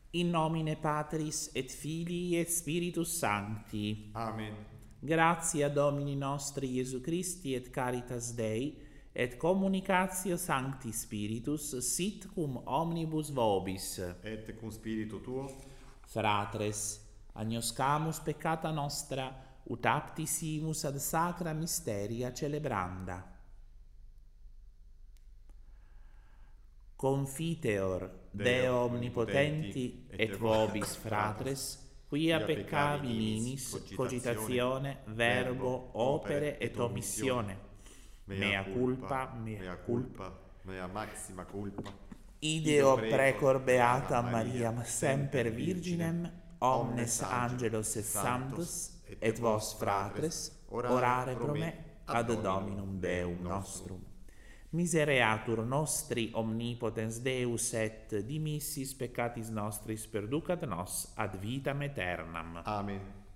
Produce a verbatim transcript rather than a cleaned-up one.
In nomine Patris et Filii et Spiritus Sancti. Amen. Gratia Domini nostri Iesu Christi et caritas Dei et communicatio Sancti Spiritus sit cum omnibus vobis. Et cum spiritu tuo. Fratres, agnoscamus peccata nostra, ut aptisimus ad sacra mysteria celebranda. Confiteor Deo omnipotenti et vobis fratres, quia peccavi minis, cogitatione, verbo, opere et omissione. Mea culpa, mea culpa. Mea maxima culpa. Ideo precor beata Mariam semper virginem, omnes angelos et sanctus, et vos fratres, orare pro me ad Dominum Deum nostrum. Misereatur nostri omnipotens Deus et dimissis peccatis nostris perducat nos ad vitam aeternam. Amen.